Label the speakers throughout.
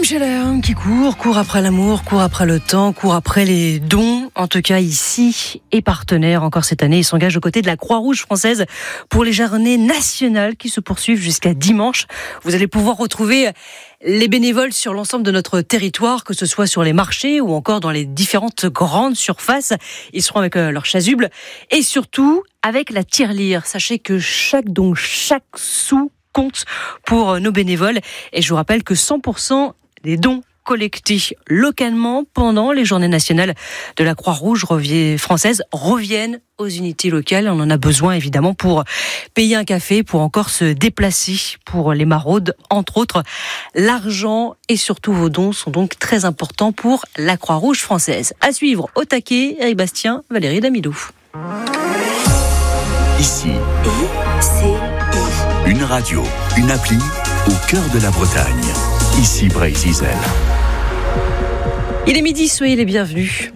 Speaker 1: Scheller qui court après l'amour, court après le temps, court après les dons. En tout cas, ici, est partenaire encore cette année. Il s'engage aux côtés de la Croix-Rouge française pour les journées nationales qui se poursuivent jusqu'à dimanche. Vous allez pouvoir retrouver les bénévoles sur l'ensemble de notre territoire, que ce soit sur les marchés ou encore dans les différentes grandes surfaces. Ils seront avec leur chasuble et surtout avec la tirelire. Sachez que chaque don, chaque sou compte pour nos bénévoles. Et je vous rappelle que 100% des dons collectés localement pendant les journées nationales de la Croix-Rouge française reviennent aux unités locales. On en a besoin évidemment pour payer un café, pour encore se déplacer pour les maraudes, entre autres. L'argent et surtout vos dons sont donc très importants pour la Croix-Rouge française. À suivre au taquet, Eric Bastien, Valérie Damidou.
Speaker 2: Ici, une radio, une appli au cœur de la Bretagne. Ici Brésil.
Speaker 1: Il est midi, soyez les bienvenus.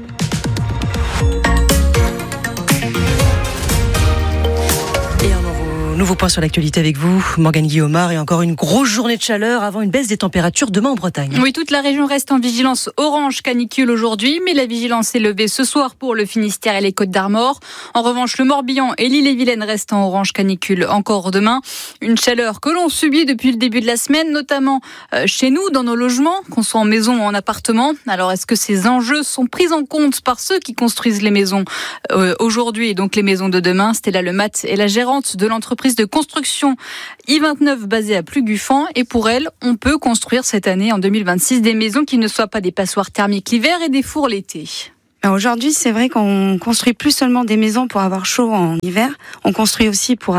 Speaker 1: Nouveau point sur l'actualité avec vous, Morgane Guillaumard, et encore une grosse journée de chaleur avant une baisse des températures demain en Bretagne.
Speaker 3: Oui, toute la région reste en vigilance orange canicule aujourd'hui, mais la vigilance est levée ce soir pour le Finistère et les Côtes-d'Armor. En revanche, le Morbihan et l'Ille-et-Vilaine restent en orange canicule encore demain. Une chaleur que l'on subit depuis le début de la semaine, notamment chez nous, dans nos logements, qu'on soit en maison ou en appartement. Alors, est-ce que ces enjeux sont pris en compte par ceux qui construisent les maisons aujourd'hui et donc les maisons de demain? Stella Lemat est la gérante de l'entreprise de construction I29 basée à Plugufan, et pour elle, on peut construire cette année en 2026 des maisons qui ne soient pas des passoires thermiques l'hiver et des fours l'été.
Speaker 4: Aujourd'hui, c'est vrai qu'on construit plus seulement des maisons pour avoir chaud en hiver, on construit aussi pour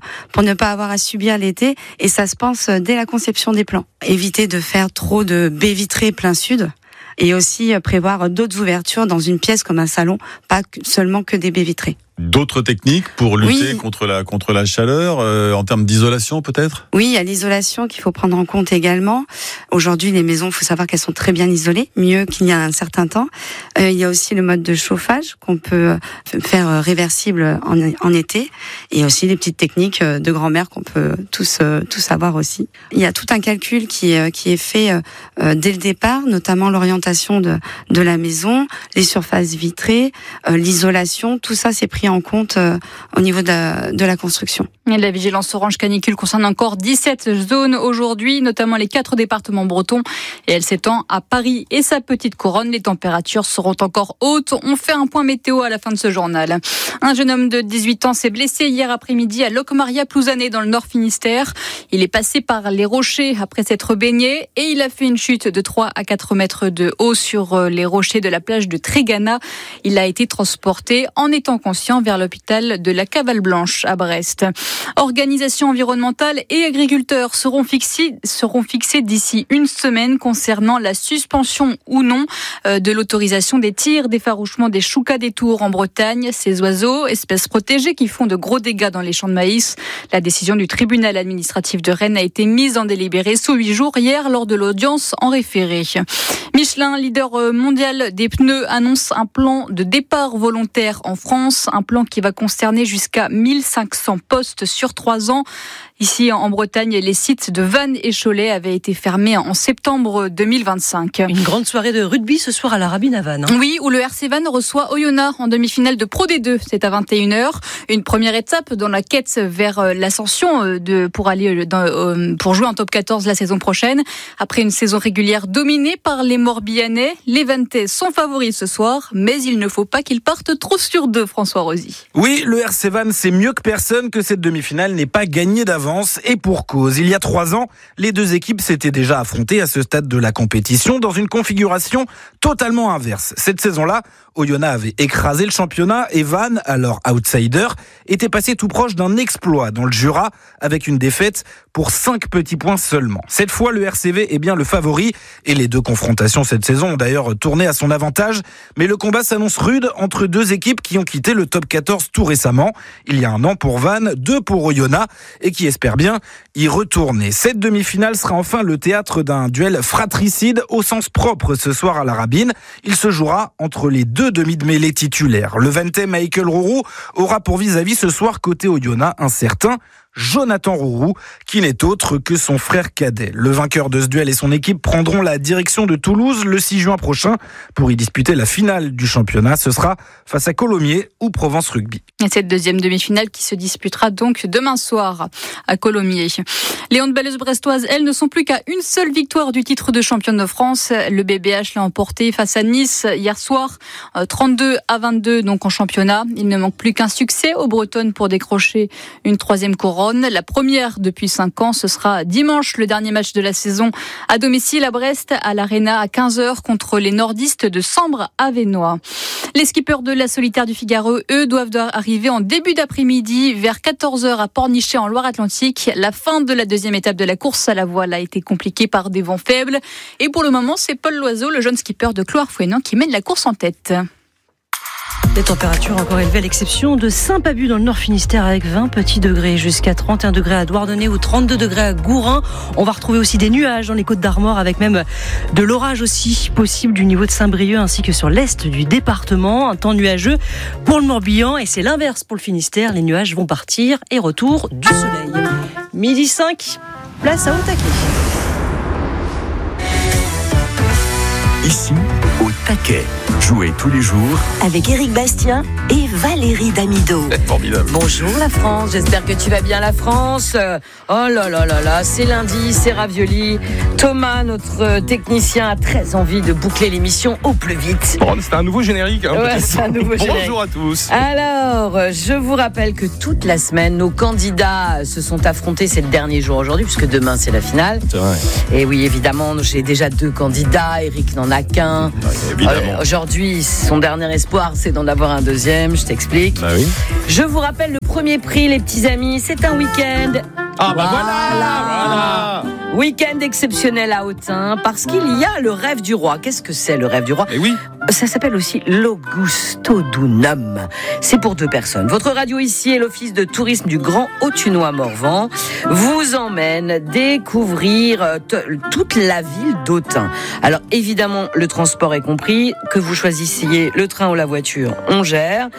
Speaker 4: ne pas avoir à subir l'été, et ça se pense dès la conception des plans. Éviter de faire trop de baies vitrées plein sud, et aussi prévoir d'autres ouvertures dans une pièce comme un salon, pas seulement que des baies vitrées.
Speaker 5: D'autres techniques pour lutter contre la chaleur, en termes d'isolation peut-être ?
Speaker 4: Oui, il y a l'isolation qu'il faut prendre en compte également. Aujourd'hui, les maisons, il faut savoir qu'elles sont très bien isolées, mieux qu'il y a un certain temps. Il y a aussi le mode de chauffage qu'on peut faire réversible en été, et aussi des petites techniques de grand-mère qu'on peut tous avoir aussi. Il y a tout un calcul qui est fait dès le départ, notamment l'orientation de la maison, les surfaces vitrées, l'isolation, tout ça c'est pris en compte au niveau de la construction.
Speaker 3: Et la vigilance orange canicule concerne encore 17 zones aujourd'hui, notamment les 4 départements bretons, et elle s'étend à Paris et sa petite couronne. Les températures seront encore hautes. On fait un point météo à la fin de ce journal. Un jeune homme de 18 ans s'est blessé hier après-midi à Locmaria-Plouzané dans le Nord Finistère. Il est passé par les rochers après s'être baigné et il a fait une chute de 3 à 4 mètres de haut sur les rochers de la plage de Trégana. Il a été transporté en étant conscient vers l'hôpital de la Cavale Blanche à Brest. Organisations environnementales et agriculteurs seront fixés d'ici une semaine concernant la suspension ou non de l'autorisation des tirs d'effarouchement des choucas des tours en Bretagne. Ces oiseaux, espèces protégées qui font de gros dégâts dans les champs de maïs. La décision du tribunal administratif de Rennes a été mise en délibéré sous 8 jours hier lors de l'audience en référé. Michelin, leader mondial des pneus, annonce un plan de départ volontaire en France, un plan qui va concerner jusqu'à 1500 postes sur 3 ans. Ici, en Bretagne, les sites de Vannes et Cholet avaient été fermés en septembre 2025.
Speaker 1: Une grande soirée de rugby ce soir à la Rabine à Vannes.
Speaker 3: Oui, où le RC Vannes reçoit Oyonnax en demi-finale de Pro D2. C'est à 21h. Une première étape dans la quête vers l'ascension pour jouer en top 14 la saison prochaine. Après une saison régulière dominée par les Morbihanais, les Vanntais sont favoris ce soir, mais il ne faut pas qu'ils partent trop sur deux, François Rosy.
Speaker 6: Oui, le RC Vannes sait mieux que personne que cette demi-finale n'est pas gagnée d'avance. Et pour cause, il y a 3 ans, les deux équipes s'étaient déjà affrontées à ce stade de la compétition dans une configuration totalement inverse. Cette saison-là, Oyonnax avait écrasé le championnat et Vannes, alors outsider, était passé tout proche d'un exploit dans le Jura avec une défaite pour 5 petits points seulement. Cette fois, le RCV est bien le favori et les deux confrontations cette saison ont d'ailleurs tourné à son avantage. Mais le combat s'annonce rude entre deux équipes qui ont quitté le top 14 tout récemment. Il y a 1 an pour Vannes, 2 pour Oyonnax et qui espèrent bien y retourner. Cette demi-finale sera enfin le théâtre d'un duel fratricide au sens propre ce soir à la Rabine. Il se jouera entre les deux demi de mêlée titulaires. Le Vantais Michael Rourou aura pour vis-à-vis ce soir côté Oyonnax un certain Jonathan Rourou, qui n'est autre que son frère cadet. Le vainqueur de ce duel et son équipe prendront la direction de Toulouse le 6 juin prochain pour y disputer la finale du championnat. Ce sera face à Colomiers ou Provence Rugby.
Speaker 3: Et cette deuxième demi-finale qui se disputera donc demain soir à Colomiers. Les handballeuses brestoises, elles, ne sont plus qu'à une seule victoire du titre de championne de France. Le BBH l'a emporté face à Nice hier soir, 32-22 donc en championnat. Il ne manque plus qu'un succès aux Bretonnes pour décrocher une troisième couronne. La première depuis 5 ans, ce sera dimanche, le dernier match de la saison à domicile à Brest, à l'Arena à 15h contre les nordistes de Sambre-Avesnois. Les skippers de la Solitaire du Figaro, eux, doivent arriver en début d'après-midi vers 14h à Pornichet en Loire-Atlantique. La fin de la deuxième étape de la course à la voile a été compliquée par des vents faibles. Et pour le moment, c'est Paul Loiseau, le jeune skipper de Cloire-Fouesnant, qui mène la course en tête.
Speaker 1: Des températures encore élevées à l'exception de Saint-Pabu dans le Nord Finistère avec 20 petits degrés jusqu'à 31 degrés à Douarnenez ou 32 degrés à Gourin. On va retrouver aussi des nuages dans les Côtes d'Armor avec même de l'orage aussi possible du niveau de Saint-Brieuc ainsi que sur l'est du département. Un temps nuageux pour le Morbihan et c'est l'inverse pour le Finistère. Les nuages vont partir et retour du soleil. 12h05, place à Haut-Taquet.
Speaker 2: Ici, au taquet. Jouez tous les jours
Speaker 7: avec Éric Bastien et Valérie Damido.
Speaker 5: Formidable.
Speaker 1: Bonjour la France, j'espère que tu vas bien la France. Oh là là là là, c'est lundi, c'est ravioli. Thomas, notre technicien, a très envie de boucler l'émission au plus vite.
Speaker 8: Bon, c'est un nouveau générique.
Speaker 1: Ouais, c'est un nouveau générique.
Speaker 8: Bonjour à tous.
Speaker 1: Alors, je vous rappelle que toute la semaine, nos candidats se sont affrontés. C'est le dernier jour aujourd'hui, puisque demain c'est la finale.
Speaker 8: C'est vrai.
Speaker 1: Et oui, évidemment, j'ai déjà 2 candidats. Eric n'en a qu'un.
Speaker 8: Ouais, évidemment.
Speaker 1: Aujourd'hui, son dernier espoir, c'est d'en avoir un deuxième. Je t'explique.
Speaker 8: Bah oui.
Speaker 1: Je vous rappelle le premier prix, les petits amis. C'est un week-end.
Speaker 8: Ah bah voilà.
Speaker 1: Week-end exceptionnel à Autun, parce qu'il y a le rêve du roi. Qu'est-ce que c'est le rêve du roi ?
Speaker 8: Et oui.
Speaker 1: Ça s'appelle aussi l'Augustodunum. C'est pour 2 personnes. Votre radio ici et l'Office de tourisme du Grand Autunois-Morvan vous emmènent découvrir toute la ville d'Autun. Alors évidemment, le transport est compris. Que vous choisissiez le train ou la voiture, on gère.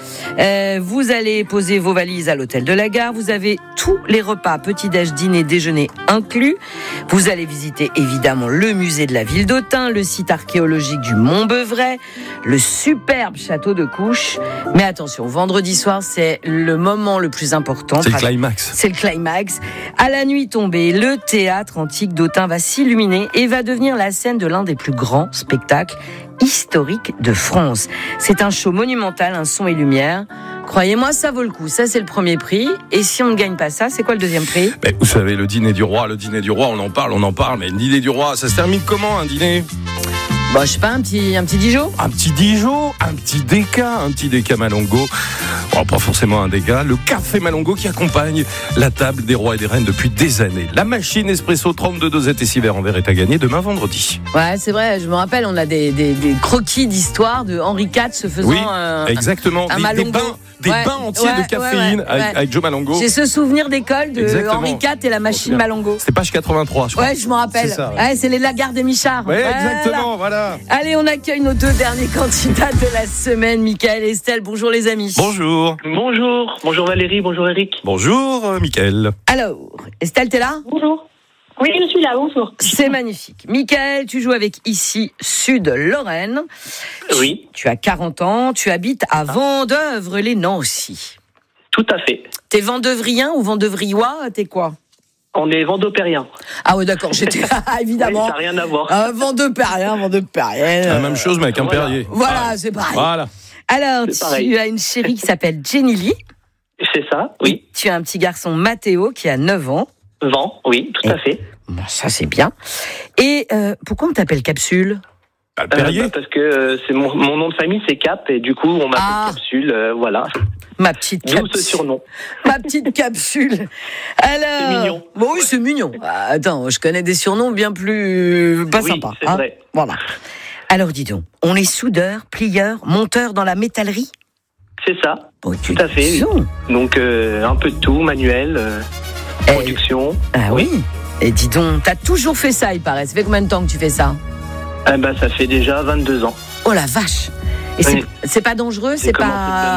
Speaker 1: Vous allez poser vos valises à l'hôtel de la gare. Vous avez tous les repas, petit-déj, dîner, déjeuner inclus. Vous allez visiter évidemment le musée de la ville d'Autun, le site archéologique du Mont-Beuvray, le superbe château de Couches. Mais attention, vendredi soir, c'est le moment le plus important.
Speaker 8: C'est le climax.
Speaker 1: C'est le climax. À la nuit tombée, le théâtre antique d'Autun va s'illuminer et va devenir la scène de l'un des plus grands spectacles historiques de France. C'est un show monumental, un son et lumière. Croyez-moi, ça vaut le coup. Ça, c'est le premier prix. Et si on ne gagne pas ça, c'est quoi le deuxième prix ?
Speaker 8: Mais vous savez, le dîner du roi, on en parle, mais le dîner du roi, ça se termine comment, un dîner ?
Speaker 1: Bon, je sais pas, un petit Dijon ?
Speaker 8: Un petit Dijon, un petit Déca Malongo. Bon, pas forcément un Déca, le café Malongo qui accompagne la table des rois et des reines depuis des années. La machine espresso 32 dosettes et 6 verres en verre est à gagner demain vendredi.
Speaker 1: Ouais, c'est vrai, je me rappelle, on a des croquis d'histoire de Henri IV se faisant
Speaker 8: exactement.
Speaker 1: un Malongo.
Speaker 8: Des bains entiers de caféine avec Joe Malongo.
Speaker 1: J'ai ce souvenir d'école de Henri IV et la machine Malongo.
Speaker 8: C'est page 83, je crois.
Speaker 1: Ouais, je me rappelle.
Speaker 8: C'est ça,
Speaker 1: ouais, c'est les Lagarde et Michard.
Speaker 8: Ouais, exactement, voilà.
Speaker 1: Allez, on accueille nos 2 derniers candidats de la semaine, Mickaël et Estelle. Bonjour les amis.
Speaker 8: Bonjour.
Speaker 9: Bonjour Valérie, bonjour Eric.
Speaker 8: Bonjour, Mickaël.
Speaker 1: Alors, Estelle, t'es là ?
Speaker 9: Bonjour. Oui, je suis là, bonjour.
Speaker 1: C'est magnifique. Mickaël, tu joues avec ici Sud-Lorraine.
Speaker 9: Oui.
Speaker 1: Tu as 40 ans, tu habites à Vendeuvre-les-Nancy.
Speaker 9: Tout à fait.
Speaker 1: T'es vendeuvriens ou vendeuvriois ? T'es quoi ?
Speaker 9: On est vendopérien.
Speaker 1: Ah ouais, d'accord, j'étais évidemment.
Speaker 9: Oui, ça n'a rien à voir.
Speaker 1: Vendeupérienne.
Speaker 8: La même chose, mais avec un Perrier.
Speaker 1: Voilà, c'est pareil.
Speaker 8: Voilà.
Speaker 1: Alors, tu as une chérie qui s'appelle Jenny Lee.
Speaker 9: C'est ça, oui.
Speaker 1: Tu as un petit garçon, Mathéo, qui a 9 ans.
Speaker 9: Oui, tout à fait.
Speaker 1: Bon, ça, c'est bien. Et pourquoi on t'appelle Capsule ?
Speaker 8: Le Perrier.
Speaker 9: Parce que c'est mon nom de famille, c'est Cap, et du coup, on m'appelle Capsule, voilà.
Speaker 1: Ma petite Capsule.
Speaker 9: D'où ce surnom.
Speaker 1: Ma petite Capsule. Alors...
Speaker 9: C'est mignon.
Speaker 1: Bon, oui, c'est mignon. Attends, je connais des surnoms bien plus... pas sympas.
Speaker 9: C'est vrai.
Speaker 1: Voilà. Alors, dis donc, on est soudeur, plieur, monteur dans la métallerie ?
Speaker 9: C'est ça,
Speaker 1: bon,
Speaker 9: tout à fait. Oui. Donc, un peu de tout, manuel, production.
Speaker 1: Ah oui. Et dis donc, t'as toujours fait ça, il paraît. Ça fait combien de temps que tu fais ça ?
Speaker 9: Ça fait déjà 22 ans.
Speaker 1: Oh la vache. Et c'est pas dangereux, c'est pas...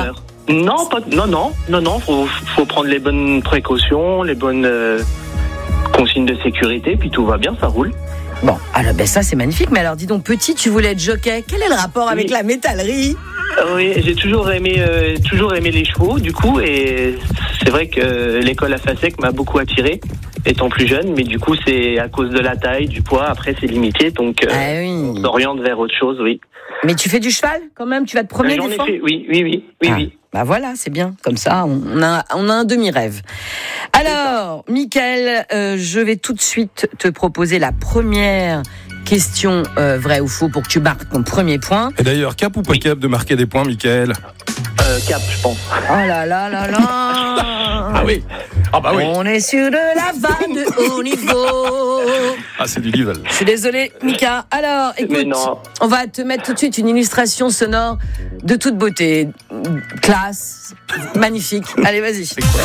Speaker 9: Non, faut prendre les bonnes précautions, les bonnes consignes de sécurité, puis tout va bien, ça roule.
Speaker 1: Bon, alors ça c'est magnifique, mais alors dis donc, petit, tu voulais être jockey, quel est le rapport avec la métallerie ?
Speaker 9: Oui, j'ai toujours aimé les chevaux, du coup, et c'est vrai que l'école à Fassec m'a beaucoup attiré, étant plus jeune, mais du coup, c'est à cause de la taille, du poids, après c'est limité, donc on s'oriente vers autre chose, oui.
Speaker 1: Mais tu fais du cheval, quand même, tu vas te promener des fois ?
Speaker 9: Oui.
Speaker 1: Bah voilà, c'est bien, comme ça, on a un demi-rêve. Alors, Mickaël, je vais tout de suite te proposer la première question, vrai ou faux, pour que tu marques ton premier point.
Speaker 8: Et d'ailleurs, cap ou pas cap de marquer des points, Mickaël ?
Speaker 9: Cap, je pense.
Speaker 1: Oh là là là là.
Speaker 8: Ah oui. Ah bah oui.
Speaker 1: On est sur de la vanne de haut niveau.
Speaker 8: Ah, c'est du level.
Speaker 1: Je suis désolée, Mika. Alors, écoute, on va te mettre tout de suite une illustration sonore de toute beauté. Classe, magnifique. Allez, vas-y.
Speaker 8: C'est quoi ?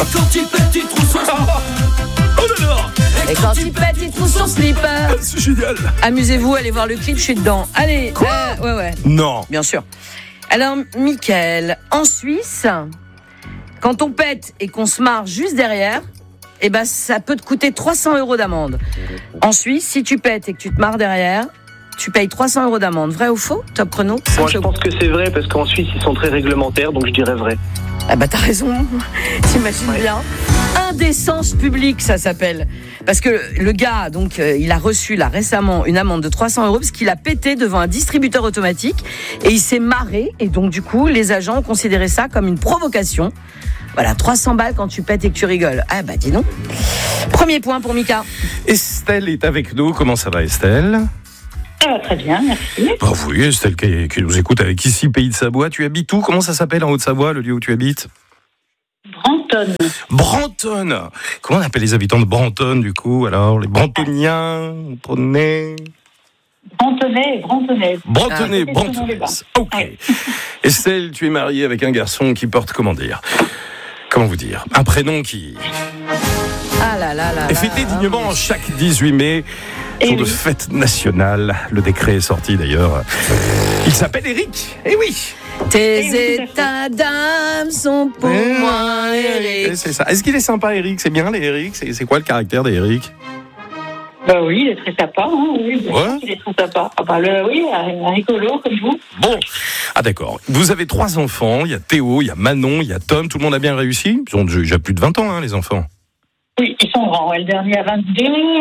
Speaker 1: Et quand il pète, il trouve son slipper.
Speaker 8: C'est génial.
Speaker 1: Amusez-vous, allez voir le clip, je suis dedans. Allez, ouais.
Speaker 8: Non.
Speaker 1: Bien sûr. Alors, Mickaël, en Suisse, quand on pète et qu'on se marre juste derrière, eh ben, ça peut te coûter 300 € d'amende. En Suisse, si tu pètes et que tu te marres derrière, tu payes 300 € d'amende. Vrai ou faux, Top Chrono ?
Speaker 9: Moi, je pense que c'est vrai, parce qu'en Suisse, ils sont très réglementaires, donc je dirais vrai.
Speaker 1: Ah bah t'as raison, t'imagines bien. Indécence publique, ça s'appelle. Parce que le gars, donc, il a reçu là récemment une amende de 300 € parce qu'il a pété devant un distributeur automatique et il s'est marré. Et donc du coup, les agents ont considéré ça comme une provocation. Voilà, 300 balles quand tu pètes et que tu rigoles. Ah bah dis donc. Premier point pour Mika.
Speaker 8: Estelle est avec nous. Comment ça va, Estelle ?
Speaker 10: Ça va très bien, merci.
Speaker 8: Bah oui, Estelle qui nous écoute avec ici, Pays de Savoie. Tu habites où ? Comment ça s'appelle en Haute-Savoie, le lieu où tu habites ? Brantôme. Comment on appelle les habitants de Brantôme, du coup ? Alors, les Brantoniens, Brantonnais, ok. Ouais. Estelle, tu es mariée avec un garçon qui porte, comment vous dire, un prénom qui est fêté dignement chaque 18 mai. Jour de fête nationale. Le décret est sorti d'ailleurs. Il s'appelle Eric. Eh oui.
Speaker 1: Tes états d'âme sont pour moi, Eric.
Speaker 8: C'est ça. Est-ce qu'il est sympa, Eric ? C'est bien les Eric ? C'est quoi le caractère d'Eric ?
Speaker 10: Bah oui, il est très sympa. Hein, oui, il est très sympa. Ah bah oui, un rigolo comme vous.
Speaker 8: Bon. Ah d'accord. Vous avez 3 enfants. Il y a Théo, il y a Manon, il y a Tom. Tout le monde a bien réussi ? Ils ont déjà plus de 20 ans, les enfants.
Speaker 10: Oui, ils sont grands. Le dernier a 22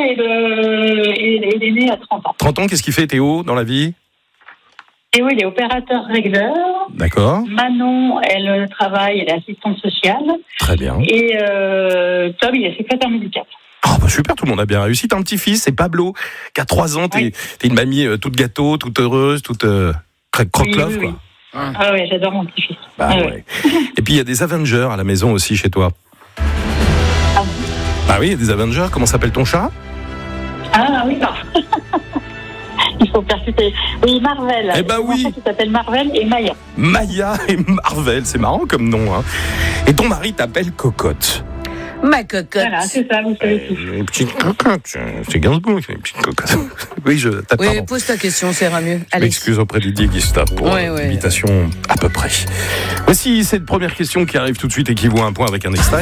Speaker 10: et l'aîné a 30 ans.
Speaker 8: 30 ans, qu'est-ce qu'il fait, Théo, dans la vie ?
Speaker 10: Théo, il est opérateur régleur.
Speaker 8: D'accord.
Speaker 10: Manon, elle travaille, elle est assistante sociale.
Speaker 8: Très bien.
Speaker 10: Et Tom, il est secrétaire médical.
Speaker 8: Ah bah super, tout le monde a bien réussi. T'as un petit-fils, c'est Pablo, qui a 3 ans. T'es une mamie toute gâteau, toute heureuse, toute croque-love, quoi.
Speaker 10: Ah oui, j'adore mon petit-fils.
Speaker 8: Bah, ouais. Et puis il y a des Avengers à la maison aussi chez toi. Ah oui, il y a des Avengers. Comment s'appelle ton chat ?
Speaker 10: Ah oui, non. Il faut percuter. Oui, Marvel.
Speaker 8: Eh ben oui.
Speaker 10: Qui s'appelle Marvel et Maya.
Speaker 8: Maya et Marvel, c'est marrant comme nom. Hein. Et ton mari t'appelle Cocotte.
Speaker 1: Ma cocotte.
Speaker 10: Voilà, c'est ça, vous savez tout.
Speaker 8: Une petite cocotte. C'est Gainsbourg, une petite cocotte. Oui,
Speaker 1: oui, pose ta question, ça ira mieux.
Speaker 8: Je m'excuse auprès du Gustave pour l'imitation à peu près. Voici cette première question qui arrive tout de suite et qui vaut un point avec un extrait.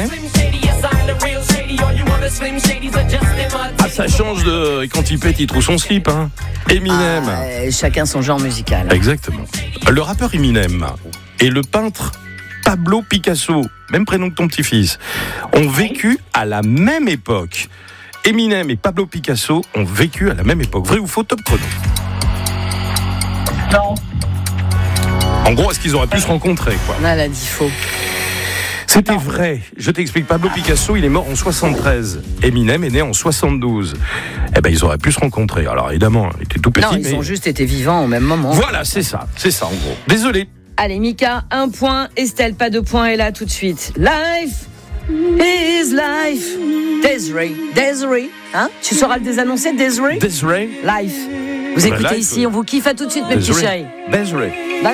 Speaker 8: Ah, ça change de... Et quand il pète, il trouve son slip, hein. Eminem.
Speaker 1: Chacun son genre musical.
Speaker 8: Exactement. Le rappeur Eminem et le peintre Pablo Picasso, même prénom que ton petit-fils, ont vécu à la même époque. Eminem et Pablo Picasso ont vécu à la même époque. Vrai ou faux, Top Chrono ?
Speaker 10: Non.
Speaker 8: En gros, est-ce qu'ils auraient pu se rencontrer, quoi ?
Speaker 1: Elle a dit faux.
Speaker 8: C'était vrai. Je t'explique. Pablo Picasso, il est mort en 73. Eminem est né en 72. Eh ben, ils auraient pu se rencontrer. Alors, évidemment, il était tout petit.
Speaker 1: Non, ils ont juste été vivants au même moment.
Speaker 8: Voilà, c'est ça. C'est ça, en gros. Désolé.
Speaker 1: Allez, Mika, 1 point. Estelle, pas de point. Et là, tout de suite. Life is life. Desiree. Hein? Tu sauras le désannoncer, Desiree?
Speaker 8: Desiree.
Speaker 1: Life. Vous écoutez ici, on vous kiffe. À tout de suite, mes petits chéris.
Speaker 8: Desiree.